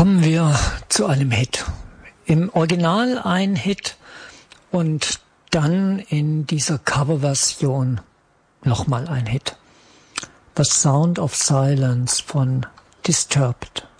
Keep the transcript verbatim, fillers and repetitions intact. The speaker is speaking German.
Kommen wir zu einem Hit. Im Original ein Hit und dann in dieser Coverversion nochmal ein Hit. The Sound of Silence von Disturbed.